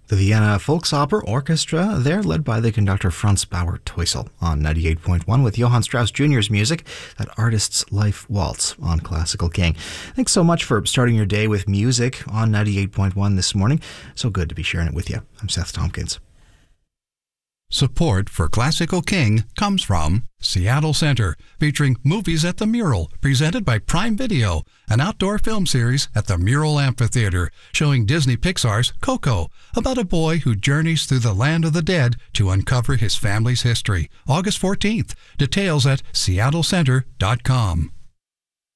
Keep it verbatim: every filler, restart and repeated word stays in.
The Vienna Volksoper Orchestra, they're led by the conductor Franz Bauer Teusel on ninety-eight point one with Johann Strauss Junior's music, that Artist's Life Waltz on Classical King. Thanks so much for starting your day with music on ninety-eight point one this morning. So good to be sharing it with you. I'm Seth Tompkins. Support for Classical King comes from Seattle Center, featuring Movies at the Mural, presented by Prime Video, an outdoor film series at the Mural Amphitheater, showing Disney Pixar's Coco, about a boy who journeys through the land of the dead to uncover his family's history. August fourteenth. Details at seattle center dot com.